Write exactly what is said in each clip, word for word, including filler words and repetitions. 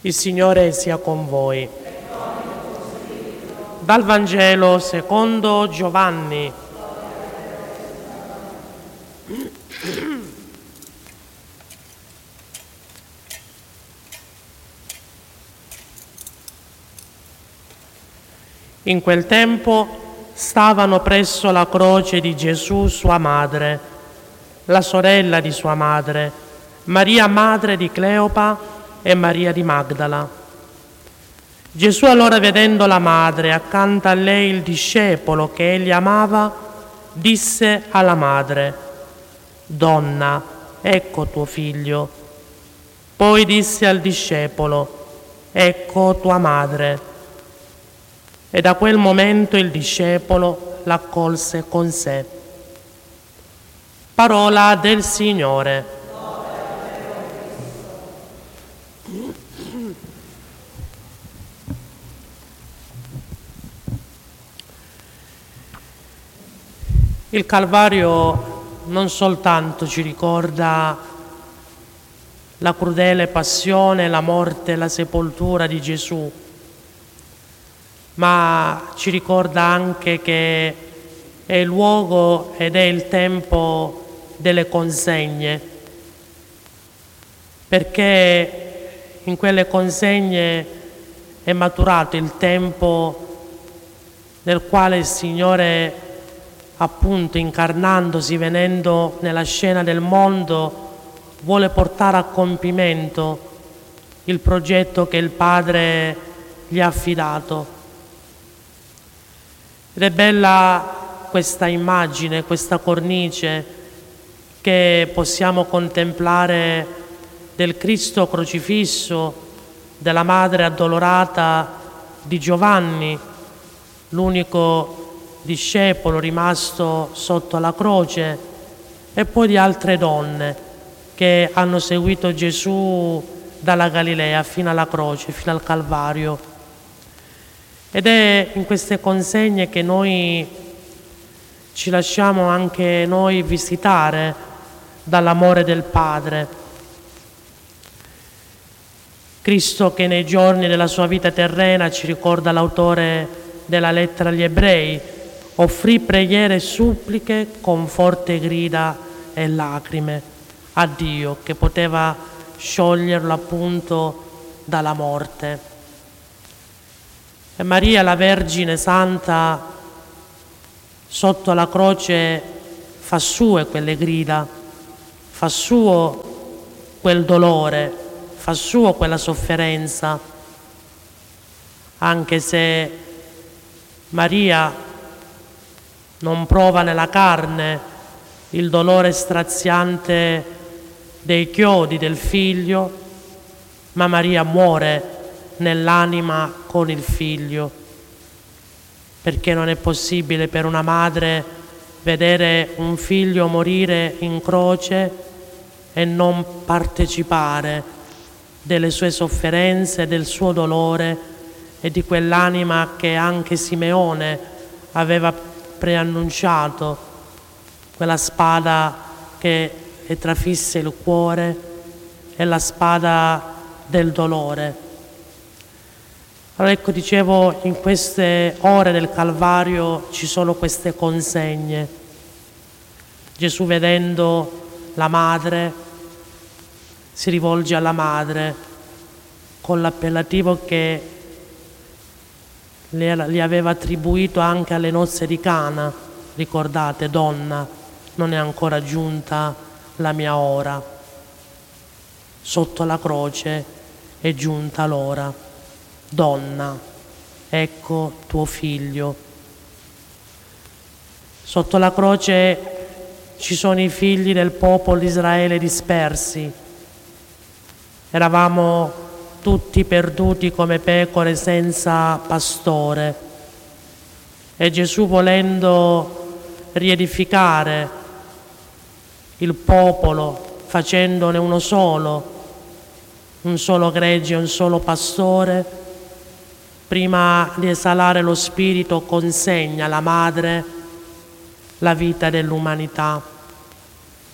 Il Signore sia con voi. Dal Vangelo secondo Giovanni. In quel tempo stavano presso la croce di Gesù sua madre, la sorella di sua madre, Maria madre di Cleopa e Maria di Magdala. Gesù allora, vedendo la madre, accanto a lei il discepolo che egli amava, disse alla madre: «Donna, ecco tuo figlio». Poi disse al discepolo: «Ecco tua madre». E da quel momento il discepolo l'accolse con sé. Parola del Signore. Il Calvario non soltanto ci ricorda la crudele passione, la morte e la sepoltura di Gesù, ma ci ricorda anche che è il luogo ed è il tempo delle consegne, perché in quelle consegne è maturato il tempo nel quale il Signore, appunto incarnandosi, venendo nella scena del mondo, vuole portare a compimento il progetto che il Padre gli ha affidato. Ed è bella questa immagine, questa cornice che possiamo contemplare del Cristo crocifisso, della Madre addolorata di Giovanni, l'unico discepolo rimasto sotto la croce, e poi di altre donne che hanno seguito Gesù dalla Galilea fino alla croce, fino al Calvario. Ed è in queste consegne che noi ci lasciamo anche noi visitare dall'amore del Padre. Cristo, che nei giorni della sua vita terrena, ci ricorda l'autore della lettera agli Ebrei, offrì preghiere e suppliche con forti grida e lacrime a Dio, che poteva scioglierlo appunto dalla morte. E Maria, la Vergine Santa, sotto la croce fa sue quelle grida, fa suo quel dolore, fa suo quella sofferenza, anche se Maria non prova nella carne il dolore straziante dei chiodi del figlio, ma Maria muore nell'anima con il figlio, perché non è possibile per una madre vedere un figlio morire in croce e non partecipare delle sue sofferenze, del suo dolore e di quell'anima che anche Simeone aveva preannunciato, quella spada che le trafisse il cuore e la spada del dolore. Allora ecco, dicevo, in queste ore del Calvario ci sono queste consegne. Gesù, vedendo la madre, si rivolge alla madre con l'appellativo che gli aveva attribuito anche alle nozze di Cana. Ricordate: donna, non è ancora giunta la mia ora. Sotto la croce è giunta l'ora. Donna, ecco tuo figlio. Sotto la croce ci sono i figli del popolo di Israele dispersi. Eravamo tutti perduti come pecore senza pastore, e Gesù, volendo riedificare il popolo facendone uno solo, un solo gregge, un solo pastore, prima di esalare lo Spirito consegna alla madre la vita dell'umanità.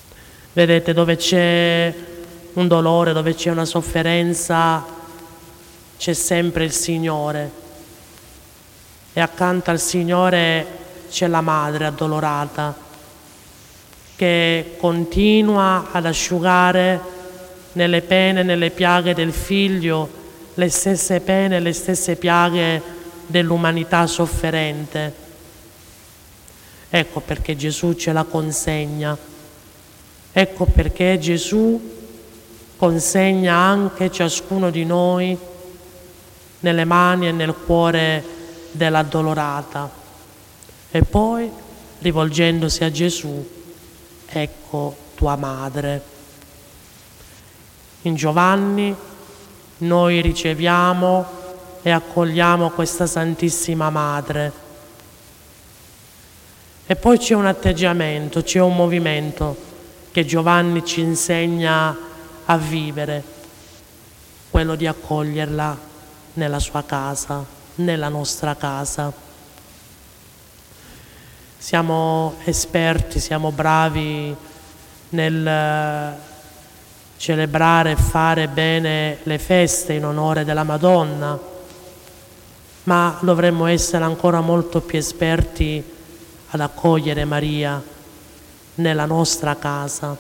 Vedete, dove c'è un dolore, dove c'è una sofferenza, c'è sempre il Signore e accanto al Signore c'è la madre addolorata che continua ad asciugare nelle pene e nelle piaghe del figlio le stesse pene e le stesse piaghe dell'umanità sofferente. Ecco perché Gesù ce la consegna, ecco perché Gesù consegna anche ciascuno di noi nelle mani e nel cuore dell'addolorata. E poi, rivolgendosi a Gesù, ecco tua madre. In Giovanni noi riceviamo e accogliamo questa Santissima Madre. E poi c'è un atteggiamento, c'è un movimento che Giovanni ci insegna a vivere, quello di accoglierla nella sua casa, nella nostra casa. Siamo esperti, siamo bravi nel celebrare e fare bene le feste in onore della Madonna, ma dovremmo essere ancora molto più esperti ad accogliere Maria nella nostra casa.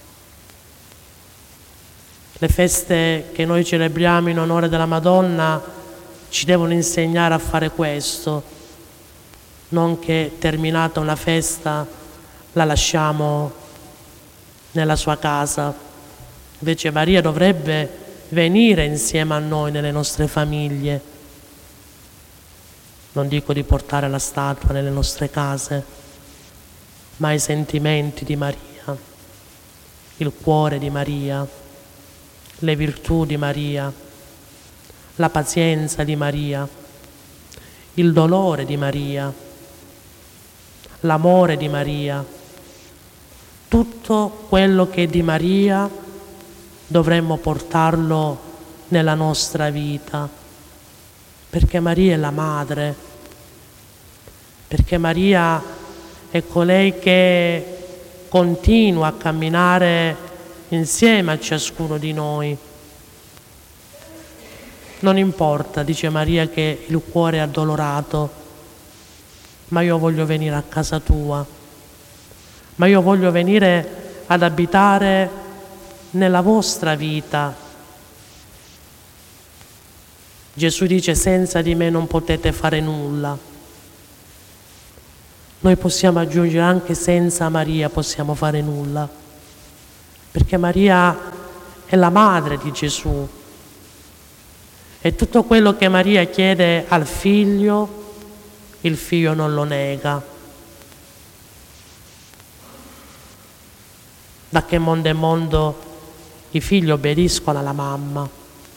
Le feste che noi celebriamo in onore della Madonna ci devono insegnare a fare questo, non che terminata una festa la lasciamo nella sua casa. Invece Maria dovrebbe venire insieme a noi nelle nostre famiglie. Non dico di portare la statua nelle nostre case, ma i sentimenti di Maria, il cuore di Maria, le virtù di Maria, la pazienza di Maria, il dolore di Maria, l'amore di Maria, tutto quello che è di Maria dovremmo portarlo nella nostra vita, perché Maria è la madre, perché Maria è colei che continua a camminare insieme a ciascuno di noi. Non importa, dice Maria, che il cuore è addolorato, ma io voglio venire a casa tua, ma io voglio venire ad abitare nella vostra vita. Gesù dice: senza di me non potete fare nulla. Noi possiamo aggiungere anche senza Maria possiamo fare nulla, perché Maria è la madre di Gesù e tutto quello che Maria chiede al figlio, il figlio non lo nega. Da che mondo è mondo i figli obbediscono alla mamma,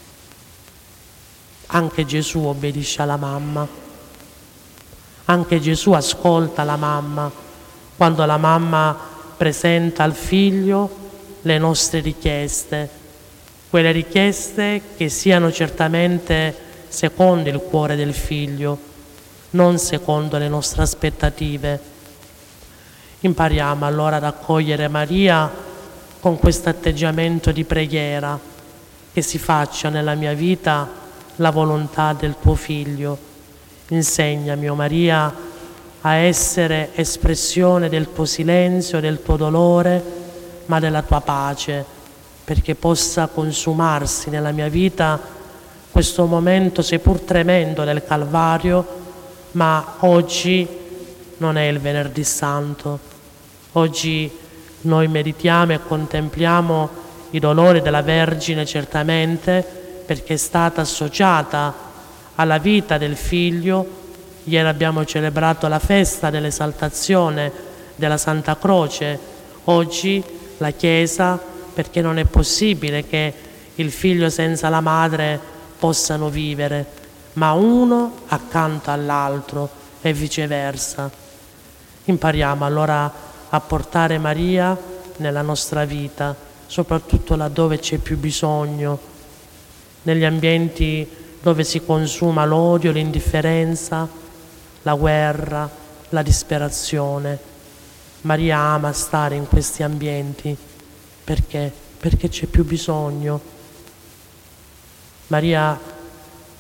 anche Gesù obbedisce alla mamma. Anche Gesù ascolta la mamma quando la mamma presenta al figlio le nostre richieste, quelle richieste che siano certamente secondo il cuore del figlio, non secondo le nostre aspettative. Impariamo allora ad accogliere Maria con questo atteggiamento di preghiera, che si faccia nella mia vita la volontà del tuo figlio. Insegnami, o Maria, a essere espressione del tuo silenzio, del tuo dolore, ma della tua pace, perché possa consumarsi nella mia vita questo momento, seppur tremendo, del Calvario, ma oggi non è il Venerdì Santo. Oggi noi meditiamo e contempliamo i dolori della Vergine, certamente, perché è stata associata alla vita del Figlio. Ieri abbiamo celebrato la festa dell'esaltazione della Santa Croce. Oggi la Chiesa, perché non è possibile che il figlio senza la madre possano vivere, ma uno accanto all'altro e viceversa. Impariamo allora a portare Maria nella nostra vita, soprattutto laddove c'è più bisogno, negli ambienti dove si consuma l'odio, l'indifferenza, la guerra, la disperazione. Maria ama stare in questi ambienti. Perché? Perché c'è più bisogno. Maria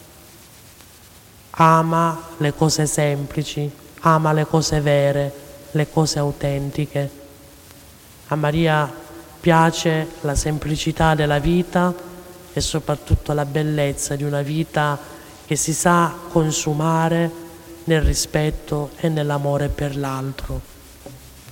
ama le cose semplici, ama le cose vere, le cose autentiche. A Maria piace la semplicità della vita e soprattutto la bellezza di una vita che si sa consumare nel rispetto e nell'amore per l'altro.